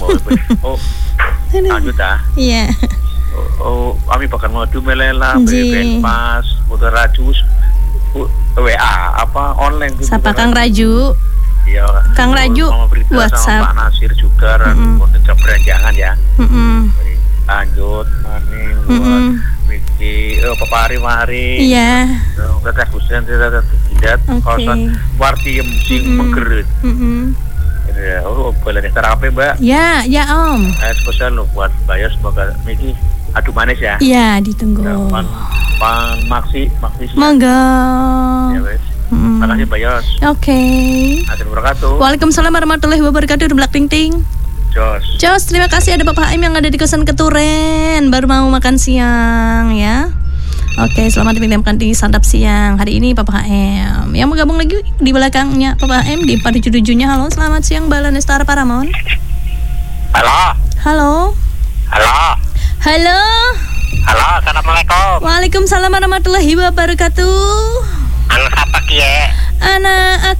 Oh, lanjut ah. Iya. Oh, kami bakal ngadu melela, beli pas, motor rajus, WA apa online gitu. Sapa Kang Raju? Iya. Kang Raju WhatsApp. Sama Pak Nasir juga, untuk beranjangan ya. Lanjut, maning, buat Wiki, papari mari. Iya. Kata kusen tidak, kawasan Wartiem sing menggerut. Oh, boleh terapi Mbak? Ya Om. Spesial lo buat bayar semoga Miki adu manis ya. Iya, ditunggu. Pan Maksi. Monggo. Ya wes. Makasih Bayos. Oke. Assalamualaikum warahmatullahi. Waalaikumsalam warahmatullahi wabarakatuh. Black Ting Ting. Jos, terima kasih ada Bapak Haim yang ada di kosan Keturen. Baru mau makan siang ya. Oke, selamat mendengarkan di santap siang hari ini Bapak HM. Yang mau gabung lagi di belakangnya Bapak HM di 47-nya. Halo, selamat siang Mbak Lanestara Paramon. Halo. Assalamualaikum. Waalaikumsalam warahmatullahi wabarakatuh. Anak apa kie? Anak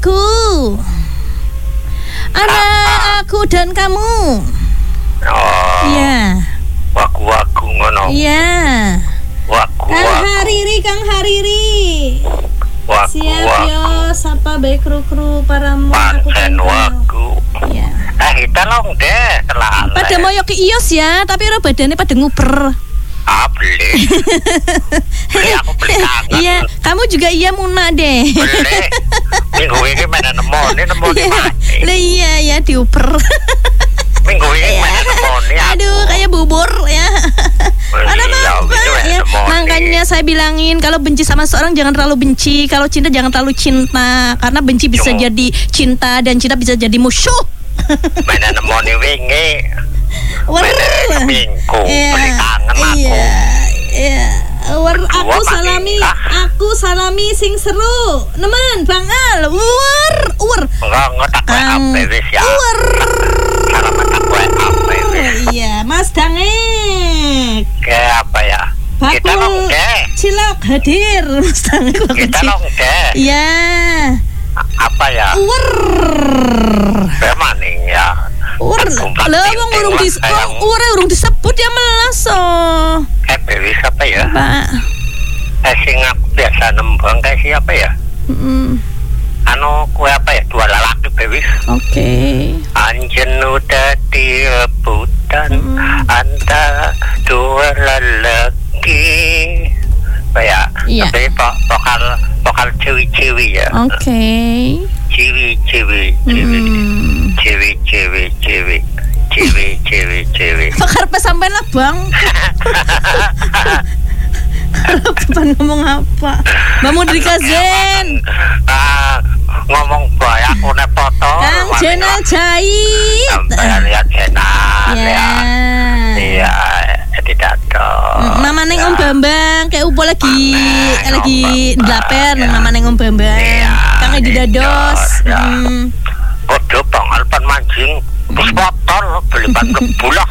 aku dan kamu. Oh. Iya. Waku ngono. Iya. Waku. Kang Hariri. Waku. Siap yo, sapa bae kru-kru Paramon aku kan. Waku. Iya. Kita long deh, kelala. Pada moyo ke ios ya, tapi ora badane pada nguper. Beli. Aku beli kangen. Iya, kamu juga iya Muna deh. Beli. Minggu ini mana nemu nih. Lah iya ya diuper. Minggu ini mana nemu nih. Aduh, kayak bubur ya. Ada apa ya? Makanya saya bilangin kalau benci sama seorang jangan terlalu benci, kalau cinta jangan terlalu cinta, karena benci bisa jadi cinta dan cinta bisa jadi musuh. Mana nemu nih wingi. Mana minggu beli kangen aku. Iya. Aku salami sing seru. Nemen Bang Al. Enggak ngotak apa wis ya. Salaman aku apa wis. Iya, Mas Dangek. Ke apa ya? Kita long deh. Cilok hadir Mas Dangek. Kita long deh. Iya. Apa ya? Maning ya. Lah wong urung disebut ya melaso. Wis apa ya? Pak. Sing aku biasa nembang kayak siapa ya? Kue apa ya? Dua lalaki bewis. Oke. Anjen udah direbutan antara dua lelaki. Apa ya? Iya. Tapi vokal cewi-cewi ya. Oke. Cewi. Karpe sampai lah Bang. Depan ngomong apa? Mbak Mudrika Zen. Ngomong bae aku nek foto. Kang Jenal Jahit. Sampai lihat Jenal ya. Iya, tidak dong. Mama neng Om Bambang kayak upo lagi delaper Mama neng Om Bambang. Kang Edi Dados. Kode Bang Alpan mancing terus motor beli ban lebulah.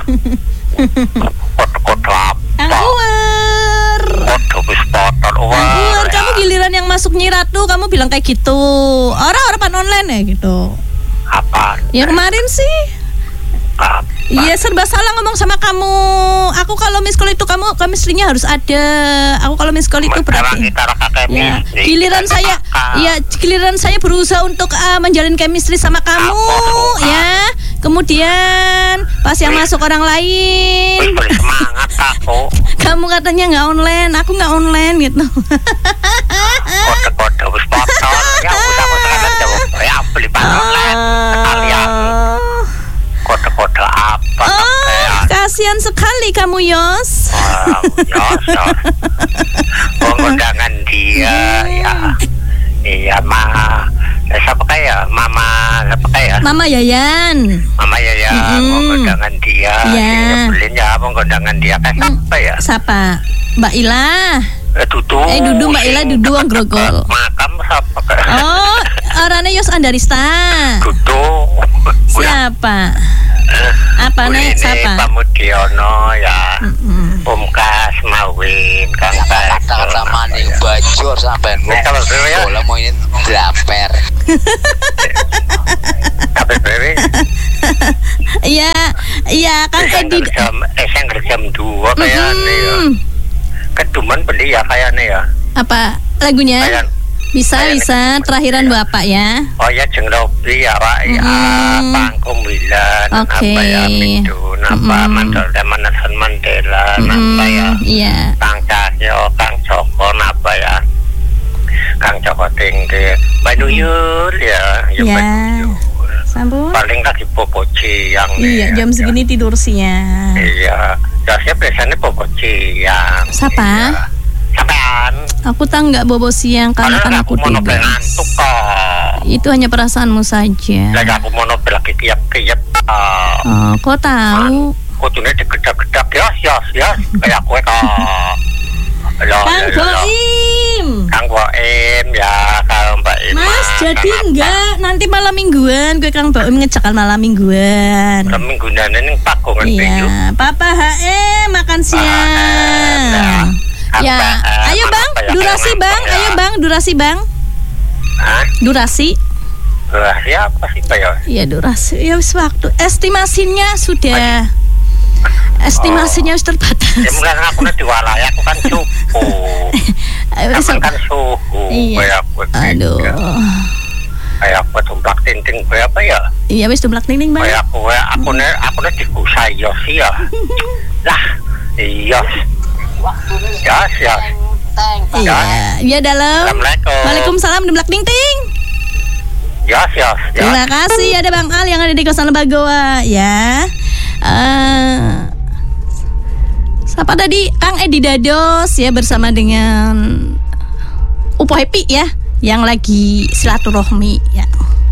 Kode apa? Uwer. Kode wis motor Uwer, kamu giliran yang masuk Nyi Ratu kamu bilang kayak gitu. Orang pan online ya gitu. Apa? Ya kemarin sih. Iya serba salah ngomong sama kamu. Aku kalau miss call itu kamu chemistry-nya harus ada. Aku kalau miss call itu berarti. Ya, giliran saya berusaha untuk menjalin chemistry sama kamu, ya. Kemudian pas yang masuk orang lain. Semangat aku. Kamu katanya nggak online, aku nggak online gitu. Kode wis motor. Ya usah aku sekarang jawab. Ya beli ban online sekalian. Kode apa? Kasihan sekali kamu Yos. Yos. Undangan dia ya. Iya siapa kayak Mama Yayan. Undangan dia. Iya. Nyebelin ya undangan dia kayak siapa ya? Siapa? Mbak Ila. Dudu Mbak Ila Dudu wong grogol. Makam siapa? Oh, orangnya Yos Andarista. Dudu. Siapa? Apa nih? Siapa? Pamudiono ya. Pumkas Mawin Kang Kata sama nih bajur sampai bola mau ini delaper. Tapi Iya, iya Kang Edi. Saya jam 2 kayaknya ya. Keduman beli ya kayaknya ya. Apa lagunya? Bisa terakhiran Bapak ya. Oh ya jeng Robi ya Pak ya. Pangkum Wilan. Apa ya Midun. Apa Mandelson Mandela. Apa ya. Iya. Kang Cahyo, Kang Joko. Apa ya. Kang Joko Tinggi. Banuyul ya. Ya. Sambung. Paling lagi bobo siang. Iya jam segini tidur siang. Iya. Saya biasanya bobo siang. Siapa? Iya. Sampean. Aku tak nggak bobo siang karena kan aku tidur. Itu hanya perasaanmu saja. Lagi aku mau nobel lagi kiap-kiap. Oh, kok tahu? Kudunya digedap-gedap ya, kayak kue kok. Kang Boim ya, kalau Mbak Ima. Mas, jadi enggak nanti malam mingguan gue Kang Boim ngejakal malam mingguan. Malam mingguan ini pakungan iya, Papa makan siang. Ya, ayo Bang, durasi Bang, ayo Bang, durasi Bang. Durasi. Durasi apa sih Pak ya? Iya durasi, ya waktu. Estimasinya sudah. Estimasinya sudah terbatas. Ya mungkin aku nanti walaya, aku kan suhu. Aku kan suhu. Iya. Aduh. Kayak aku tumplak tinting kayak apa ya? Iya wis tumplak tinting Bang. Kayak aku nanti kusaya sih ya. Lah, iya. Ya. Iya, ya dalam. Assalamualaikum. Waalaikumsalam Demblak Ting Ting. Ya. Terima kasih ada Bang Al yang ada di kosan Lebagoa ya. Siapa tadi? Kang Edi Dados ya bersama dengan Upo Happy ya yang lagi silaturahmi ya.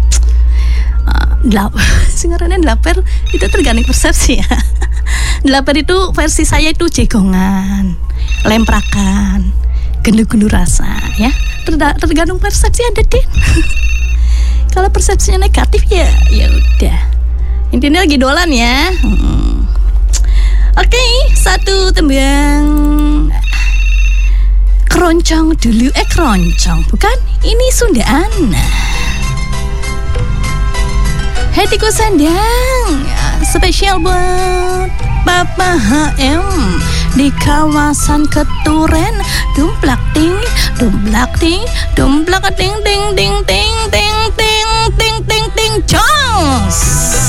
Singarannya delaper itu tergantung persepsi ya. Delaper itu versi saya itu jegongan, lemprakan, gendu-gendu rasa ya. Tergantung persepsi ada Den. Kalau persepsinya negatif ya udah. Intinya lagi dolan ya. Oke, satu tembang keroncong dulu. Keroncong bukan? Ini Sundaan. Hatiku sandang spesial buat Papa HM di kawasan Keturen. Dumplak ting, dumplak ting, dumplak ting ting ting ting ting ting ting ting ting ting.